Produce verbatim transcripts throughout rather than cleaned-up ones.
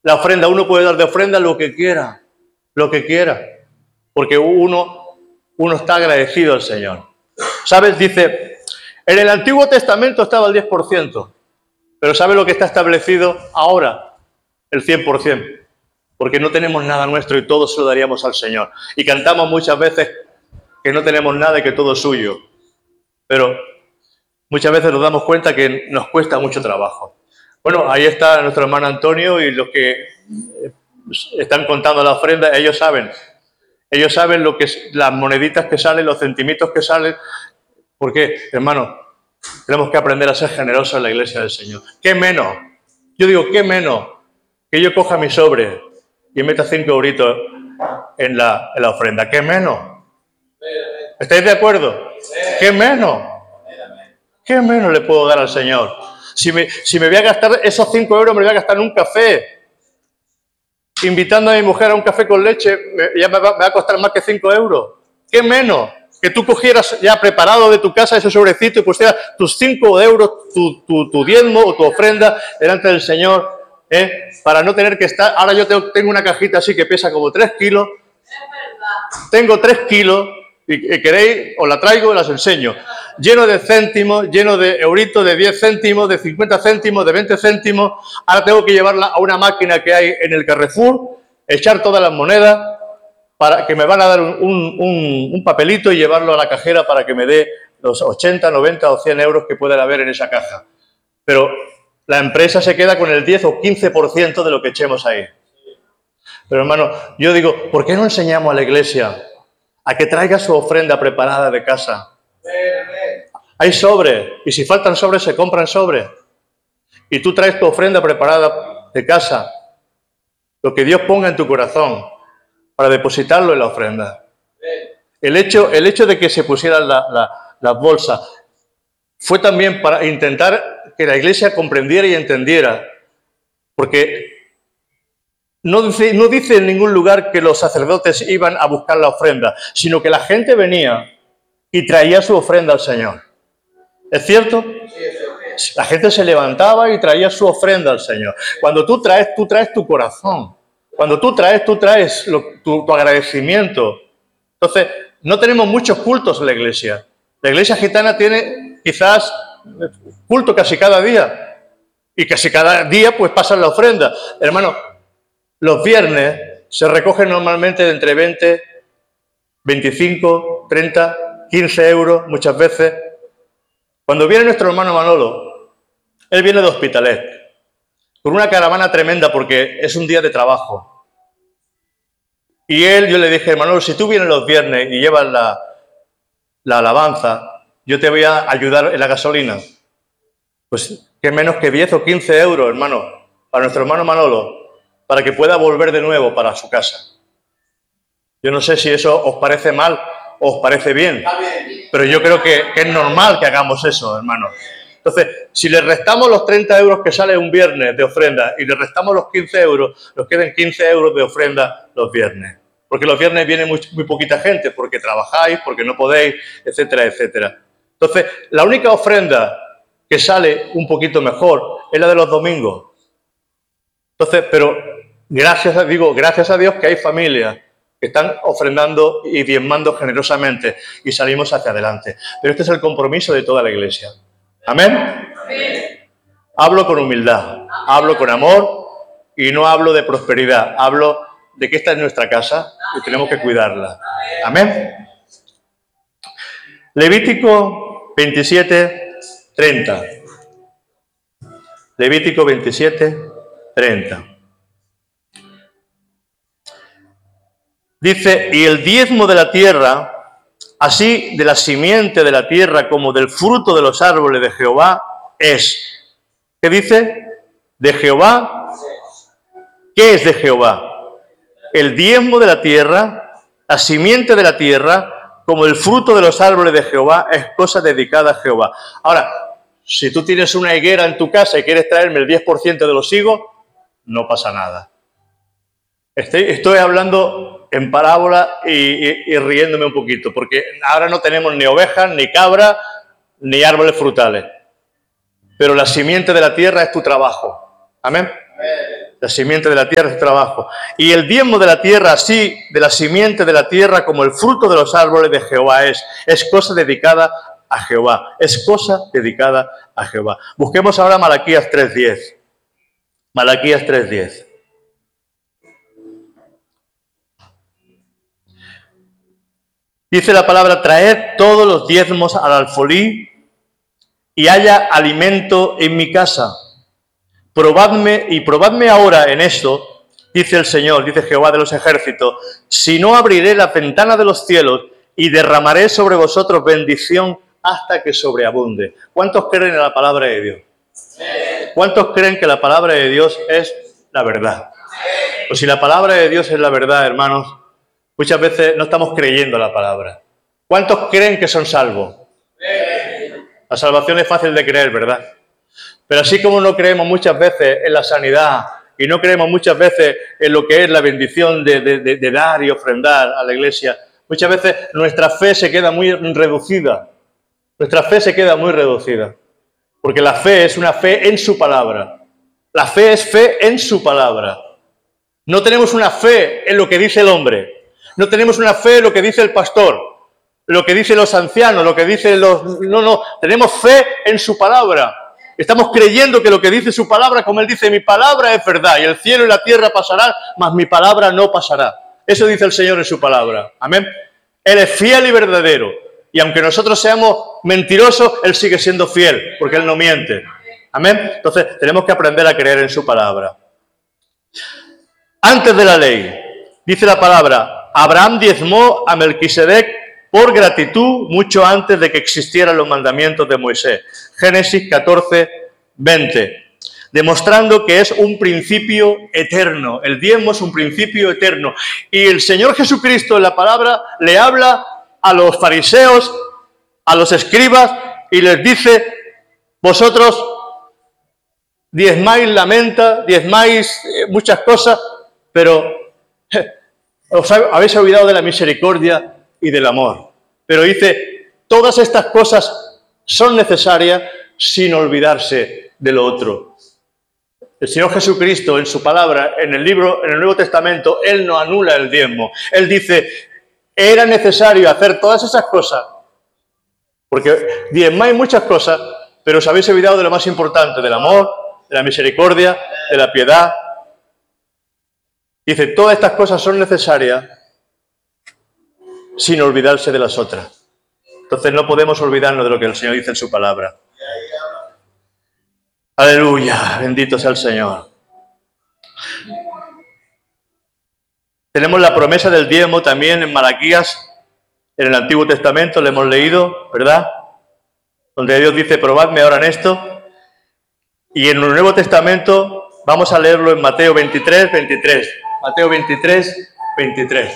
La ofrenda, uno puede dar de ofrenda lo que quiera, lo que quiera, porque uno, uno está agradecido al Señor. ¿Sabes? Dice, en el Antiguo Testamento estaba el diez por ciento, pero ¿sabes lo que está establecido ahora? El cien por ciento, porque no tenemos nada nuestro y todo se lo daríamos al Señor. Y cantamos muchas veces que no tenemos nada y que todo es suyo, pero muchas veces nos damos cuenta que nos cuesta mucho trabajo. Bueno, ahí está nuestro hermano Antonio y los que están contando la ofrenda, ellos saben. Ellos saben lo que es, las moneditas que salen, los centimitos que salen. Porque, hermano, tenemos que aprender a ser generosos en la iglesia del Señor. ¿Qué menos? Yo digo, ¿qué menos? Que yo coja mi sobre y meta cinco euritos en la, en la ofrenda. ¿Qué menos? ¿Estáis de acuerdo? ¿Qué menos? ¿Qué menos le puedo dar al Señor? Si me, si me voy a gastar esos cinco euros, me voy a gastar en un café. Invitando a mi mujer a un café con leche, me, ya me va, me va a costar más que cinco euros. ¿Qué menos? Que tú cogieras ya preparado de tu casa ese sobrecito y pusieras tus cinco euros, tu, tu, tu diezmo o tu ofrenda delante del Señor, ¿eh? Para no tener que estar... Ahora yo tengo, tengo una cajita así que pesa como tres kilos. Tengo tres kilos. Y, y queréis, os la traigo y las enseño. Lleno de céntimos, lleno de euritos de diez céntimos, de cincuenta céntimos, de veinte céntimos. Ahora tengo que llevarla a una máquina que hay en el Carrefour, echar todas las monedas, para que me van a dar un, un, un papelito y llevarlo a la cajera para que me dé los ochenta, noventa o cien euros que pueda haber en esa caja. Pero la empresa se queda con el diez o quince por ciento de lo que echemos ahí. Pero hermano, yo digo, ¿por qué no enseñamos a la iglesia a que traiga su ofrenda preparada de casa? Hay sobres, y si faltan sobres, se compran sobres. Y tú traes tu ofrenda preparada de casa, lo que Dios ponga en tu corazón, para depositarlo en la ofrenda. El hecho, el hecho de que se pusieran las la, la bolsas fue también para intentar que la iglesia comprendiera y entendiera, porque No dice, no dice en ningún lugar que los sacerdotes iban a buscar la ofrenda, sino que la gente venía y traía su ofrenda al Señor. ¿Es cierto? La gente se levantaba y traía su ofrenda al Señor. Cuando tú traes, tú traes tu corazón. Cuando tú traes, tú traes lo, tu, tu agradecimiento. Entonces, no tenemos muchos cultos en la iglesia. La iglesia gitana tiene quizás culto casi cada día. Y casi cada día pues pasan la ofrenda. Hermano, los viernes se recogen normalmente de entre veinte, veinticinco, treinta, quince euros muchas veces. Cuando viene nuestro hermano Manolo, él viene de Hospitalet, con una caravana tremenda porque es un día de trabajo. Y él, yo le dije, Manolo, si tú vienes los viernes y llevas la, la alabanza, yo te voy a ayudar en la gasolina. Pues qué menos que diez o quince euros, hermano, para nuestro hermano Manolo, para que pueda volver de nuevo para su casa. Yo no sé si eso os parece mal o os parece bien, pero yo creo que, que es normal que hagamos eso, hermano. Entonces, si le restamos los treinta euros que sale un viernes de ofrenda y le restamos los quince euros, nos queden quince euros de ofrenda los viernes. Porque los viernes viene muy, muy poquita gente, porque trabajáis, porque no podéis, etcétera, etcétera. Entonces, la única ofrenda que sale un poquito mejor es la de los domingos. Entonces, pero gracias a, digo, gracias a Dios que hay familias que están ofrendando y diezmando generosamente y salimos hacia adelante. Pero este es el compromiso de toda la iglesia. ¿Amén? Amén. Hablo con humildad, Amén. Hablo con amor y no hablo de prosperidad. Hablo de que esta es nuestra casa y tenemos que cuidarla. Amén. Levítico veintisiete, treinta. Levítico veintisiete, treinta. Dice, y el diezmo de la tierra, así de la simiente de la tierra como del fruto de los árboles de Jehová, es. ¿Qué dice? ¿De Jehová? ¿Qué es de Jehová? El diezmo de la tierra, la simiente de la tierra, como el fruto de los árboles de Jehová, es cosa dedicada a Jehová. Ahora, si tú tienes una higuera en tu casa y quieres traerme el diez por ciento de los higos, no pasa nada. Estoy, estoy hablando en parábola y, y, y riéndome un poquito, porque ahora no tenemos ni ovejas, ni cabras, ni árboles frutales. Pero la simiente de la tierra es tu trabajo. ¿Amén? Amén. La simiente de la tierra es trabajo. Y el diezmo de la tierra, así de la simiente de la tierra como el fruto de los árboles de Jehová es. Es cosa dedicada a Jehová. Es cosa dedicada a Jehová. Busquemos ahora Malaquías tres diez. Malaquías tres diez. Dice la palabra, traed todos los diezmos al alfolí y haya alimento en mi casa. Probadme y probadme ahora en esto, dice el Señor, dice Jehová de los ejércitos, si no abriré la ventana de los cielos y derramaré sobre vosotros bendición hasta que sobreabunde. ¿Cuántos creen en la palabra de Dios? ¿Cuántos creen que la palabra de Dios es la verdad? Pues si la palabra de Dios es la verdad, hermanos, muchas veces no estamos creyendo la palabra. ¿Cuántos creen que son salvos? La salvación es fácil de creer, ¿verdad? Pero así como no creemos muchas veces en la sanidad y no creemos muchas veces en lo que es la bendición de, de, de, de dar y ofrendar a la iglesia, muchas veces nuestra fe se queda muy reducida. Nuestra fe se queda muy reducida. Porque la fe es una fe en su palabra. La fe es fe en su palabra. No tenemos una fe en lo que dice el hombre. No tenemos una fe en lo que dice el pastor, lo que dicen los ancianos, lo que dicen los... No, no, tenemos fe en su palabra. Estamos creyendo que lo que dice su palabra, como él dice, mi palabra es verdad, y el cielo y la tierra pasarán, mas mi palabra no pasará. Eso dice el Señor en su palabra. Amén. Él es fiel y verdadero. Y aunque nosotros seamos mentirosos, Él sigue siendo fiel, porque Él no miente. Amén. Entonces, tenemos que aprender a creer en su palabra. Antes de la ley, dice la palabra, Abraham diezmó a Melquisedec por gratitud mucho antes de que existieran los mandamientos de Moisés. Génesis catorce, veinte. Demostrando que es un principio eterno. El diezmo es un principio eterno. Y el Señor Jesucristo en la palabra le habla a los fariseos, a los escribas, y les dice, vosotros diezmáis la menta, diezmáis muchas cosas, pero eh, os habéis olvidado de la misericordia y del amor. Pero dice, todas estas cosas son necesarias sin olvidarse de lo otro. El Señor Jesucristo, en su palabra, en el libro, en el Nuevo Testamento, Él no anula el diezmo. Él dice, era necesario hacer todas esas cosas, porque diezmáis muchas cosas, pero os habéis olvidado de lo más importante, del amor, de la misericordia, de la piedad. Dice, todas estas cosas son necesarias sin olvidarse de las otras. Entonces no podemos olvidarnos de lo que el Señor dice en su palabra. Aleluya, bendito sea el Señor. Tenemos la promesa del diezmo también en Malaquías, en el Antiguo Testamento, lo hemos leído, ¿verdad? Donde Dios dice, probadme ahora en esto. Y en el Nuevo Testamento vamos a leerlo en Mateo veintitrés, veintitrés. Mateo veintitrés, veintitrés.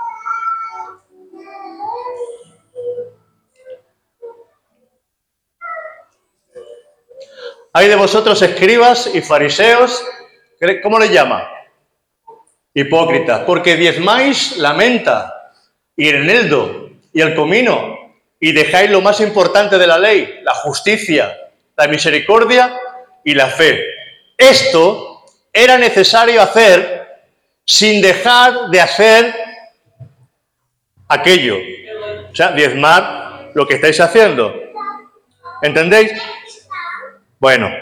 Hay de vosotros escribas y fariseos, ¿cómo les llama? Hipócritas, porque diezmáis la menta y el eneldo y el comino y dejáis lo más importante de la ley, la justicia, la misericordia y la fe. Esto era necesario hacer sin dejar de hacer aquello. O sea, diezmar lo que estáis haciendo. ¿Entendéis? Bueno,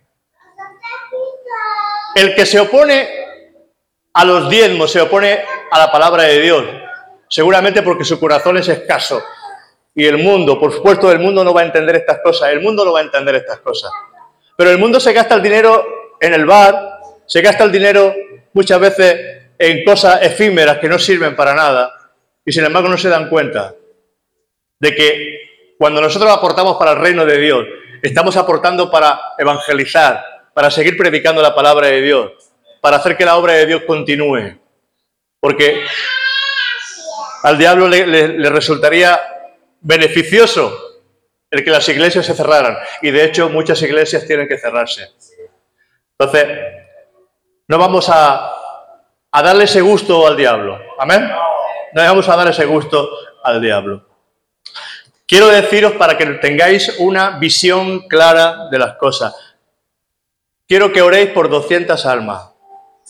el que se opone a los diezmos, se opone a la palabra de Dios, seguramente porque su corazón es escaso. Y el mundo, por supuesto, el mundo no va a entender estas cosas, el mundo no va a entender estas cosas. Pero el mundo se gasta el dinero en el bar, se gasta el dinero muchas veces en cosas efímeras que no sirven para nada, y sin embargo no se dan cuenta de que cuando nosotros aportamos para el reino de Dios, estamos aportando para evangelizar, para seguir predicando la palabra de Dios, para hacer que la obra de Dios continúe. Porque al diablo le, le, le resultaría beneficioso el que las iglesias se cerraran. Y de hecho muchas iglesias tienen que cerrarse. Entonces, no vamos a, a darle ese gusto al diablo. ¿Amén? No vamos a dar ese gusto al diablo. Quiero deciros para que tengáis una visión clara de las cosas. Quiero que oréis por doscientas almas.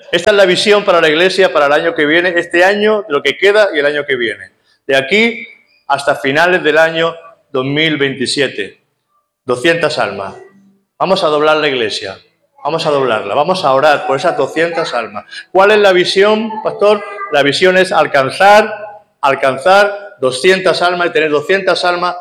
Esta es la visión para la iglesia para el año que viene, este año, lo que queda y el año que viene. De aquí hasta finales del año dos mil veintisiete. doscientas almas. Vamos a doblar la iglesia. Vamos a doblarla. Vamos a orar por esas doscientas almas. ¿Cuál es la visión, pastor? La visión es alcanzar, alcanzar doscientas almas y tener doscientas almas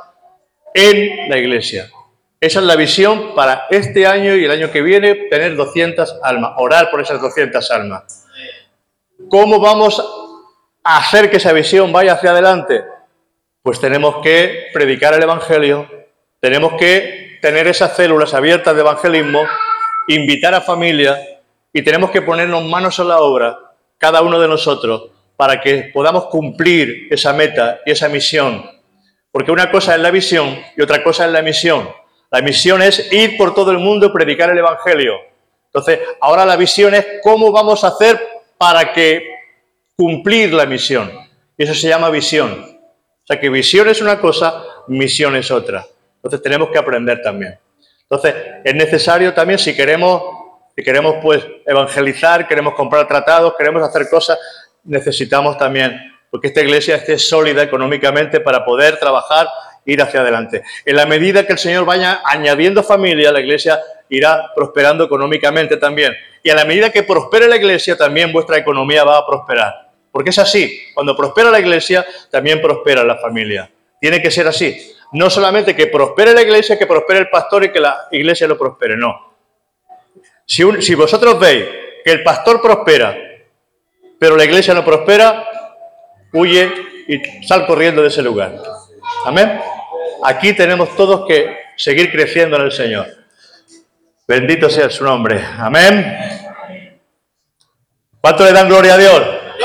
en la iglesia. Esa es la visión para este año y el año que viene, tener doscientas almas, orar por esas doscientas almas. ¿Cómo vamos a hacer que esa visión vaya hacia adelante? Pues tenemos que predicar el Evangelio, tenemos que tener esas células abiertas de evangelismo, invitar a familia y tenemos que ponernos manos a la obra, cada uno de nosotros, para que podamos cumplir esa meta y esa misión. Porque una cosa es la visión y otra cosa es la misión. La misión es ir por todo el mundo y predicar el Evangelio. Entonces, ahora la visión es cómo vamos a hacer para que cumplir la misión. Y eso se llama visión. O sea, que visión es una cosa, misión es otra. Entonces, tenemos que aprender también. Entonces, es necesario también, si queremos, si queremos pues, evangelizar, queremos comprar tratados, queremos hacer cosas, necesitamos también, porque esta iglesia esté sólida económicamente para poder trabajar, ir hacia adelante. En la medida que el Señor vaya añadiendo familia, la iglesia irá prosperando económicamente también. Y a la medida que prospere la iglesia, también vuestra economía va a prosperar. Porque es así. Cuando prospera la iglesia, también prospera la familia. Tiene que ser así. No solamente que prospere la iglesia, que prospere el pastor y que la iglesia lo prospere. No. Si, un, si vosotros veis que el pastor prospera, pero la iglesia no prospera, huye y sal corriendo de ese lugar. Amén. Aquí tenemos todos que seguir creciendo en el Señor. Bendito sea su nombre. Amén. ¿Cuánto le dan gloria a Dios?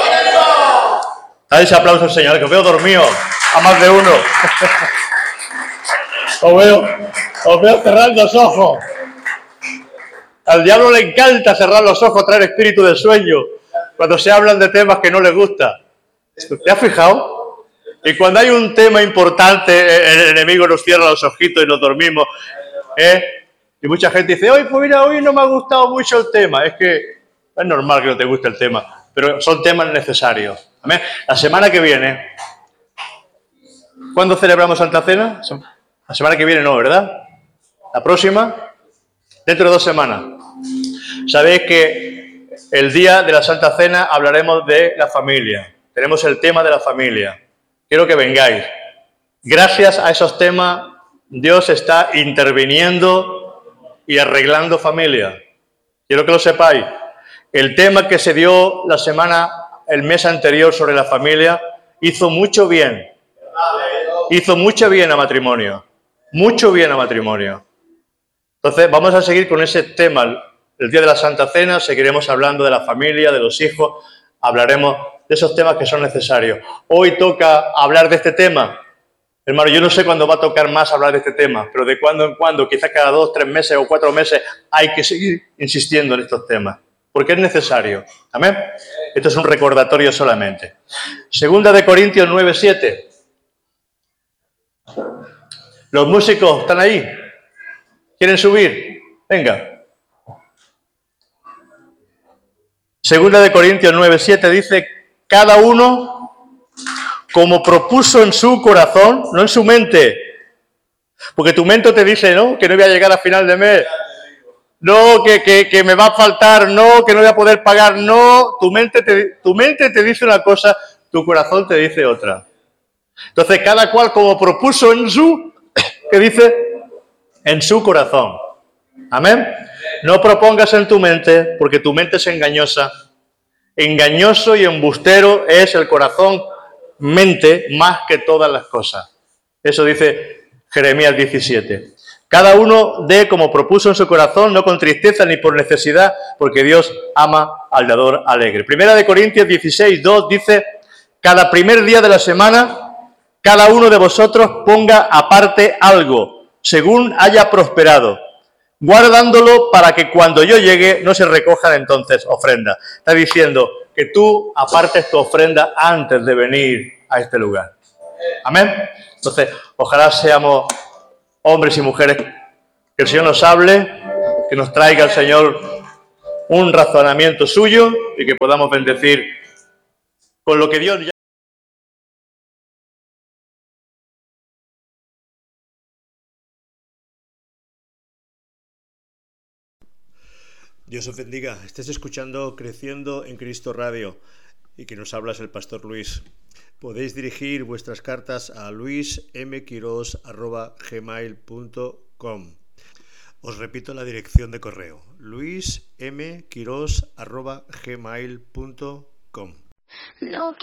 Dale ese aplauso al Señor, que os veo dormido a más de uno. Os veo, os veo cerrar los ojos. Al diablo le encanta cerrar los ojos, traer espíritu de sueño, cuando se hablan de temas que no les gusta. ¿Te has fijado? Y cuando hay un tema importante, el enemigo nos cierra los ojitos y nos dormimos. ¿eh? Y mucha gente dice, hoy pues mira, hoy no me ha gustado mucho el tema. Es que es normal que no te guste el tema, pero son temas necesarios. ¿Amén? La semana que viene, ¿cuándo celebramos Santa Cena? La semana que viene no, ¿verdad? La próxima, dentro de dos semanas. Sabéis que el día de la Santa Cena hablaremos de la familia. Tenemos el tema de la familia. Quiero que vengáis. Gracias a esos temas, Dios está interviniendo y arreglando familia. Quiero que lo sepáis. El tema que se dio la semana, el mes anterior sobre la familia, hizo mucho bien. Hizo mucho bien a matrimonio. Mucho bien a matrimonio. Entonces, vamos a seguir con ese tema. El día de la Santa Cena seguiremos hablando de la familia, de los hijos. Hablaremos de esos temas que son necesarios. Hoy toca hablar de este tema. Hermano, yo no sé cuándo va a tocar más hablar de este tema, pero de cuando en cuando, quizás cada dos, tres meses o cuatro meses, hay que seguir insistiendo en estos temas, porque es necesario. ¿Amén? Esto es un recordatorio solamente. Segunda de Corintios nueve, siete. Los músicos están ahí. ¿Quieren subir? Venga. Segunda de Corintios nueve, siete dice, cada uno como propuso en su corazón, no en su mente, porque tu mente te dice, no, que no voy a llegar a final de mes, no, que, que, que me va a faltar, no, que no voy a poder pagar, no, tu mente, te, tu mente te dice una cosa, tu corazón te dice otra. Entonces, cada cual como propuso en su, ¿qué dice? En su corazón. Amén. No propongas en tu mente, porque tu mente es engañosa. Engañoso y embustero es el corazón, mente, más que todas las cosas. Eso dice Jeremías diecisiete. Cada uno dé como propuso en su corazón, no con tristeza ni por necesidad, porque Dios ama al dador alegre. Primera de Corintios dieciséis, dos dice, cada primer día de la semana, cada uno de vosotros ponga aparte algo, según haya prosperado, guardándolo para que cuando yo llegue no se recojan entonces ofrendas. Está diciendo que tú apartes tu ofrenda antes de venir a este lugar. Amén. Entonces, ojalá seamos hombres y mujeres, que el Señor nos hable, que nos traiga el Señor un razonamiento suyo y que podamos bendecir con lo que Dios ya... Dios os bendiga. Estés escuchando Creciendo en Cristo Radio y que nos habla es el Pastor Luis. Podéis dirigir vuestras cartas a luis m quiros arroba gmail punto com. Os repito la dirección de correo: luis m quiros arroba gmail punto com. No.